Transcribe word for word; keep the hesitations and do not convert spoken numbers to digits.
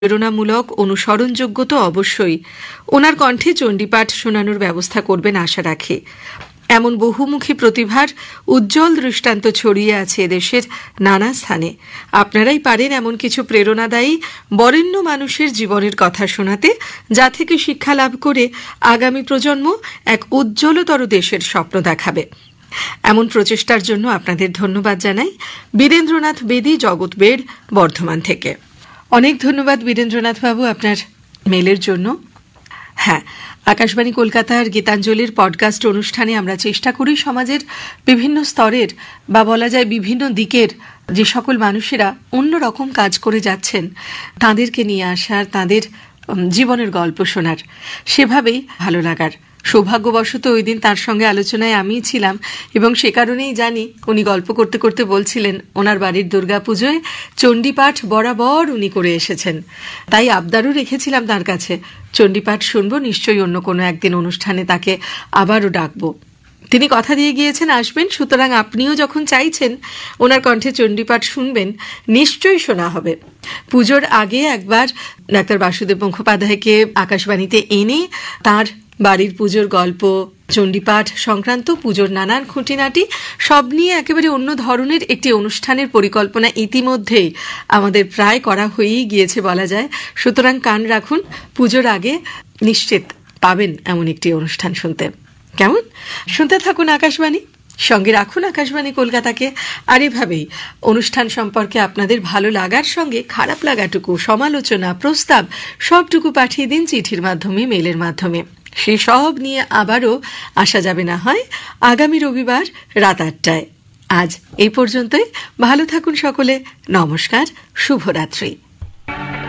প্রেরণামূলক অনুসরণযোগ্য তো অবশ্যই। ওনার কণ্ঠে চণ্ডীপাঠ শোনানোর ব্যবস্থা করবেন আশা রাখি। এমন বহুমুখী প্রতিভার উজ্জ্বল দৃষ্টান্ত ছড়িয়ে আছে এদেশের নানা স্থানে। আপনারাই পারেন এমন কিছু প্রেরণাদায়ী বরেণ্য মানুষের জীবনের কথা শোনাতে, যা থেকে শিক্ষা লাভ করে আগামী প্রজন্ম এক উজ্জ্বলতর দেশের স্বপ্ন দেখাবে। এমন প্রচেষ্টার জন্য আপনাদের ধন্যবাদ জানাই। বীরেন্দ্রনাথ বেদী, জগৎ বেড়, বর্ধমান থেকে। অনেক ধন্যবাদ বীরেন্দ্রনাথ বাবু আপনার মেলের জন্য। হ্যাঁ, আকাশবাণী কলকাতার গীতাঞ্জলির পডকাস্ট অনুষ্ঠানে আমরা চেষ্টা করি সমাজের বিভিন্ন স্তরের বা বলা যায় বিভিন্ন দিকের যে সকল মানুষেরা অন্যরকম কাজ করে যাচ্ছেন তাঁদেরকে নিয়ে আসার, তাঁদের জীবনের গল্প শোনার, সেভাবেই ভালো লাগার। সৌভাগ্যবশত ওই দিন তার সঙ্গে আলোচনায় আমিই ছিলাম এবং সে কারণেই জানি উনি গল্প করতে করতে বলছিলেন ওনার বাড়ির দুর্গাপুজোয় চণ্ডীপাঠ বরাবর উনি করে এসেছেন। তাই আবদারও রেখেছিলাম তার কাছে, চণ্ডীপাঠ শুনবো, নিশ্চয়ই অন্য কোনো একদিন অনুষ্ঠানে তাকে আবারও ডাকবো। তিনি কথা দিয়ে গিয়েছেন আসবেন, সুতরাং আপনিও যখন চাইছেন ওনার কণ্ঠে চণ্ডীপাঠ শুনবেন, নিশ্চয়ই শোনা হবে। পুজোর আগে একবার ডাক্তার বাসুদেব মুখোপাধ্যায়কে আকাশবাণীতে এনে তার বাড়ির পুজোর গল্প, চণ্ডীপাঠ সংক্রান্ত পুজোর নানান খুঁটিনাটি সব নিয়ে একেবারে অন্য ধরনের একটি অনুষ্ঠানের পরিকল্পনা ইতিমধ্যেই আমাদের প্রায় করা হয়েই গিয়েছে বলা যায়। সুতরাং কান রাখুন, পুজোর আগে নিশ্চিত পাবেন এমন একটি অনুষ্ঠান শুনতে। কেমন? শুনতে থাকুন আকাশবাণী, সঙ্গে রাখুন আকাশবাণী কলকাতাকে। আর এভাবেই অনুষ্ঠান সম্পর্কে আপনাদের ভালো লাগার সঙ্গে খারাপ লাগাটুকু, সমালোচনা, প্রস্তাব সবটুকু পাঠিয়ে দিন চিঠির মাধ্যমে, মেলের মাধ্যমে। সে সব নিয়ে আবারও আসা যাবে না হয় আগামী রবিবার রাত আটটায়। আজ এই পর্যন্তই। ভালো থাকুন সকলে। নমস্কার, শুভরাত্রি।